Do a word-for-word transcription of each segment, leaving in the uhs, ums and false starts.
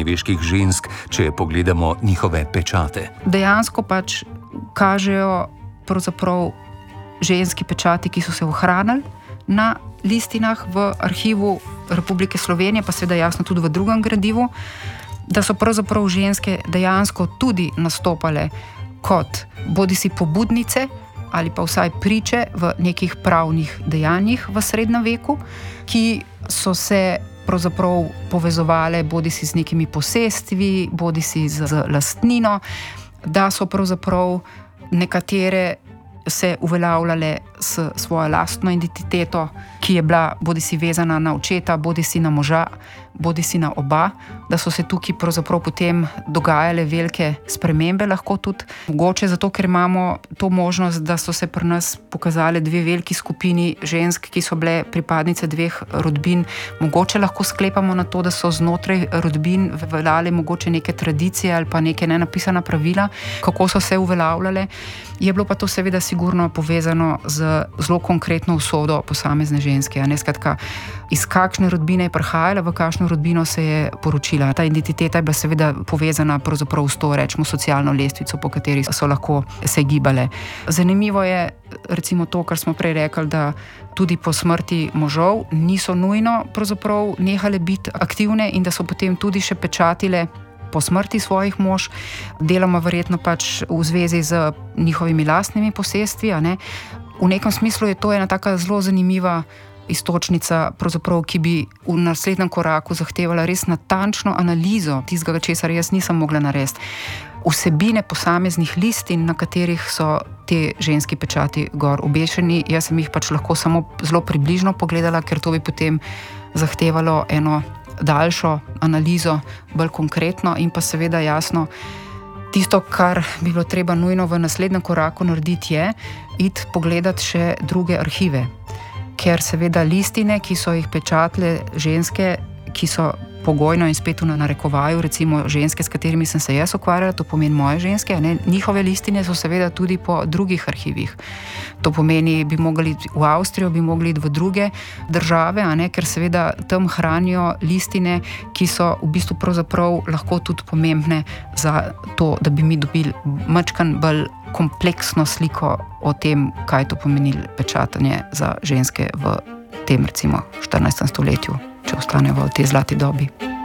srednjeveških žensk, če pogledamo njihove pečate? Dejansko pač kažejo pravzaprav ženski pečati, ki so se ohranili na listinah v arhivu Republike Slovenije, pa seveda jasno tudi v drugem gradivu, da so pravzaprav ženske dejansko tudi nastopale kot bodisi pobudnice ali pa vsaj priče v nekih pravnih dejanjih v srednjem veku, ki so se pravzaprav povezovale bodisi z nekimi posestvi, bodisi z, z lastnino, da so pravzaprav nekatere se uveljavljale s svojo lastno identiteto, ki je bila bodisi vezana na očeta, bodisi na moža, bodisi na oba, da so se tukaj pravzaprav potem dogajale velike spremembe, lahko tudi mogoče zato, ker imamo to možnost, da so se pri nas pokazale dve veliki skupini žensk, ki so bile pripadnice dveh rodbin. Mogoče lahko sklepamo na to, da so znotraj rodbin veljale mogoče neke tradicije ali pa neke nenapisana pravila, kako so se uveljavljale. Je bilo pa to seveda sigurno povezano z zelo konkretno usodo posamezne ženske. Ne, skratka, iz kakšne rodbine je prihajala, v kakšno rodbino se je poročila. Ta identiteta je bila seveda povezana pravzaprav s to, rečemo, socialno lestvico, po kateri so lahko se gibale. Zanimivo je recimo to, kar smo prej rekli, da tudi po smrti možov niso nujno pravzaprav nehale biti aktivne in da so potem tudi še pečatile po smrti svojih mož, deloma verjetno pač v zvezi z njihovimi lastnimi posestvi. Ne. V nekem smislu je to ena taka zelo zanimiva istočnica, pravzaprav, ki bi v naslednjem koraku zahtevala res natančno analizo tistega, česar jaz nisem mogla narediti. Vsebine posameznih listin, na katerih so te ženski pečati gor obešeni, jaz sem jih pač lahko samo zelo približno pogledala, ker to bi potem zahtevalo eno daljšo analizo, bolj konkretno in pa seveda jasno, tisto, kar bi bilo treba nujno v naslednjem koraku narediti, je iti pogledati še druge arhive. Ker seveda listine, ki so jih pečatile ženske, ki so pogojno in spet v narekovaju, recimo ženske, s katerimi sem se jaz ukvarjala, to pomeni moje ženske, ne? Njihove listine so seveda tudi po drugih arhivih. To pomeni, bi mogli iti v Avstrijo, bi mogli iti v druge države, a ne? Ker seveda tam hranijo listine, ki so v bistvu pravzaprav lahko tudi pomembne za to, da bi mi dobili majčkan bolj kompleksno sliko o tem, kaj to pomeni pečatanje za ženske v tem recimo štirinajstem stoletju, če ostanemo v tej zlati dobi.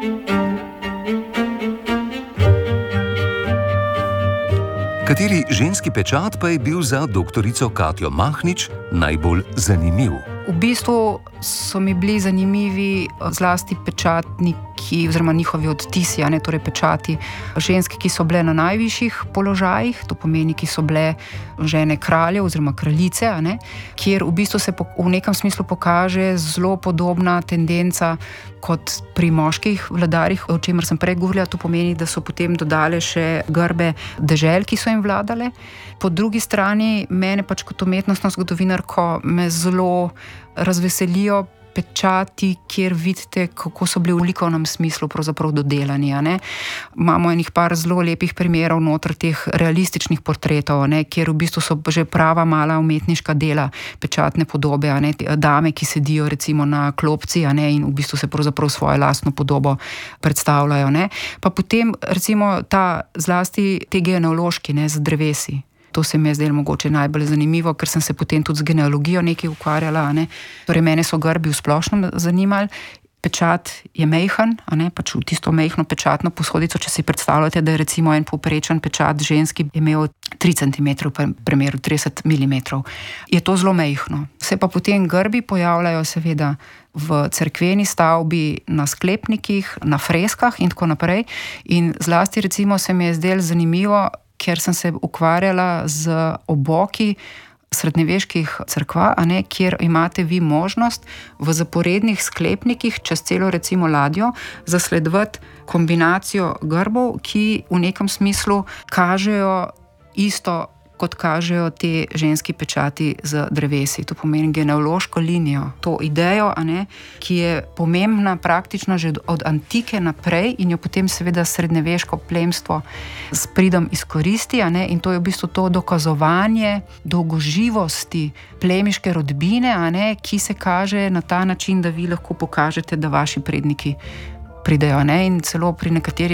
Kateri ženski pečat pa je bil za doktorico Katjo Mahnič najbolj zanimiv? V bistvu so mi bili zanimivi zlasti pečatniki oziroma njihovi odtisi, a ne, torej pečati žensk, ki so bile na najvišjih položajih, to pomeni, ki so bile žene kraljev oziroma kraljice, a ne, kjer v bistvu se v nekem smislu pokaže zelo podobna tendenca kot pri moških vladarjih, o čemer sem prej govorila. To pomeni, da so potem dodale še grbe dežel, ki so jim vladale. Po drugi strani mene pač kot umetnostno zgodovinarko me zelo razveselijo pečati, kjer vidite, kako so bili v likovnem smislu pravzaprav dodelani. A ne? Imamo enih par zelo lepih primerov noter teh realističnih portretov, a ne? Kjer v bistvu so že prava mala umetniška dela, pečatne podobe, a ne? Dame, ki sedijo recimo na klopci, a ne? In v bistvu se pravzaprav svojo lastno podobo predstavljajo. Ne? Pa potem recimo ta zlasti te genealoški, ne, z drevesi. To se mi je zdelo mogoče najbolj zanimivo, ker sem se potem tudi z genealogijo nekaj ukvarjala. Ne? Torej, mene so grbi v splošnem zanimali. Pečat je mejhan, a ne? Pač v tisto mejhno pečatno posodico, če si predstavljate, da je recimo en povprečen pečat ženski imel tri centimetre, v primeru trideset milimetrov. Je to zelo mejhno. Se pa potem grbi pojavljajo seveda v cerkveni stavbi, na sklepnikih, na freskah in tako naprej. In zlasti recimo se mi je zdelo zanimivo, ker sem se ukvarjala z oboki srednjeveških cerkva, a ne, kjer imate vi možnost v zaporednih sklepnikih čez celo recimo ladjo zasledovati kombinacijo grbov, ki v nekem smislu kažejo isto, kot kažejo te ženski pečati z drevesi. To pomeni genealoško linijo, to idejo, a ne, ki je pomembna praktično že od antike naprej in jo potem seveda srednjeveško plemstvo s pridom izkoristi, a ne, in to je v bistvu to dokazovanje dolgoživosti plemiške rodbine, a ne, ki se kaže na ta način, da vi lahko pokažete, da vaši predniki pridejo, ne, in celo pri nekaterih